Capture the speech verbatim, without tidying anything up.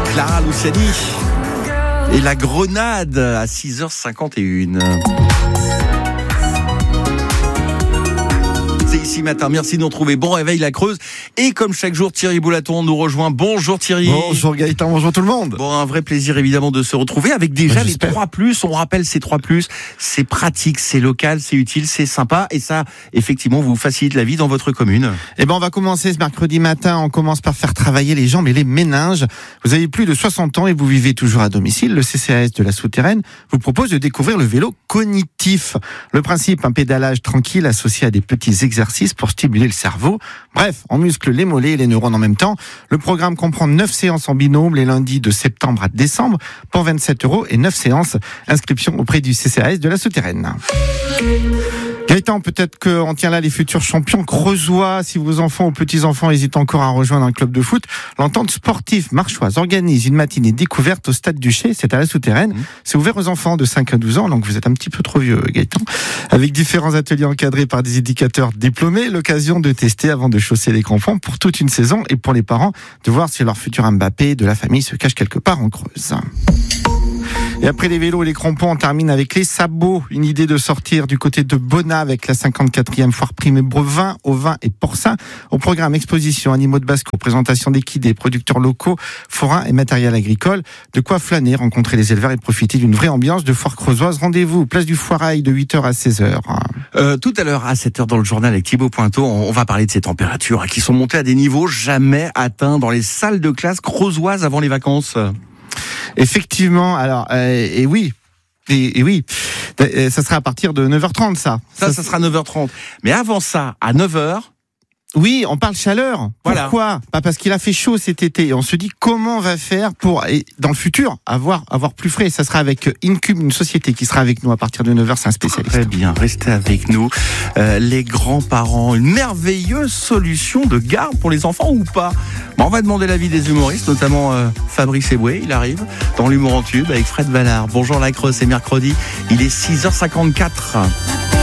Clara Luciani et la Grenade à six heures cinquante et une. C'est ici matin. Merci de nous retrouver. Bon réveil la Creuse. Et comme chaque jour, Thierry Boulaton nous rejoint. Bonjour Thierry. Bonjour Gaëtan, bonjour tout le monde. Bon, un vrai plaisir évidemment de se retrouver avec déjà bah, les trois plus. On rappelle ces trois plus. C'est pratique, c'est local, c'est utile, c'est sympa. Et ça, effectivement, vous facilite la vie dans votre commune. Eh ben, on va commencer ce mercredi matin. On commence par faire travailler les jambes et les méninges. Vous avez plus de soixante ans et vous vivez toujours à domicile. Le C C A S de la Souterraine vous propose de découvrir le vélo cognitif. Le principe, un pédalage tranquille associé à des petits exercices pour stimuler le cerveau. Bref, on muscle les mollets et les neurones en même temps. Le programme comprend neuf séances en binôme les lundis de septembre à décembre pour vingt-sept euros et neuf séances. Inscription auprès du C C A S de la Souterraine. Gaëtan, peut-être qu'on tient là les futurs champions creusois. Si vos enfants ou petits-enfants hésitent encore à rejoindre un club de foot, l'entente sportive marchoise organise une matinée découverte au Stade du Chet, c'est à la Souterraine. Mmh. C'est ouvert aux enfants de cinq à douze ans, donc vous êtes un petit peu trop vieux, Gaëtan. Avec différents ateliers encadrés par des éducateurs diplômés, l'occasion de tester avant de chausser les crampons pour toute une saison et pour les parents de voir si leur futur Mbappé de la famille se cache quelque part en Creuse. Et après les vélos et les crampons, on termine avec les sabots. Une idée de sortir du côté de Bona avec la cinquante-quatrième foire primée Brevin, ovins et porcins. Au programme exposition, animaux de basse-cour, présentation d'équidés, producteurs locaux, forains et matériel agricole. De quoi flâner, rencontrer les éleveurs et profiter d'une vraie ambiance de foire creusoise. Rendez-vous place du Foirail de huit heures à seize heures. Euh, tout à l'heure, à sept heures dans le journal avec Thibaut Pointeau, on va parler de ces températures qui sont montées à des niveaux jamais atteints dans les salles de classe creusoises avant les vacances. Effectivement, alors, euh, et oui, et, et oui, ça sera à partir de neuf heures trente, ça. Ça, ça, ça sera neuf heures trente. Mais avant ça, à neuf heures... Oui, on parle chaleur. Voilà. Pourquoi ? Pas parce qu'il a fait chaud cet été. Et on se dit comment on va faire pour, et dans le futur, avoir, avoir plus frais. Ça sera avec Incube, une société qui sera avec nous à partir de neuf heures. C'est un spécialiste. Très bien, restez avec nous. Euh, les grands-parents, une merveilleuse solution de garde pour les enfants ou pas ? Bon, on va demander l'avis des humoristes, notamment euh, Fabrice Eboué. Il arrive dans l'humour en tube avec Fred Vallard. Bonjour la Creuse, c'est mercredi. Il est six heures cinquante-quatre.